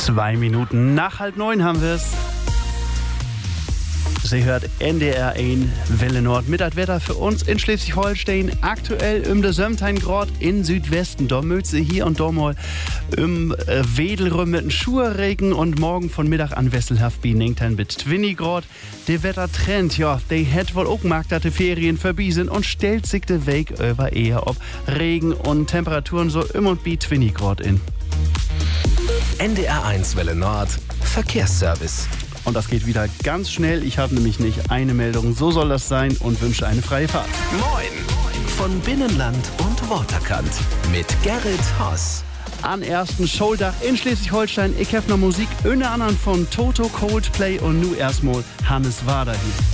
2 Minuten nach 8:30 haben wir es. Sie hört NDR 1 Welle Nord mit das Wetter für uns in Schleswig-Holstein. Aktuell im de 17 Grad in Südwesten. Da mögt sie hier und da mal im Wedelrüm mit einem Schurregen und morgen von Mittag an wesselhaft wie 19 bis 20 Grad. Der Wettertrend, ja, der hätt wohl auch mag, dass die Ferien vorbei sind und stellt sich der Weg über eher ob Regen und Temperaturen so im und wie 20 Grad in. NDR 1 Welle Nord Verkehrsservice. Und das geht wieder ganz schnell. Ich habe nämlich nicht eine Meldung. So soll das sein und wünsche eine freie Fahrt. Moin von Binnenland und Waterkant mit Gerrit Haas. Am ersten Showdach in Schleswig-Holstein. Ich habe noch Musik unter anderem von Toto, Coldplay und nu erstmal Hannes Wader hier.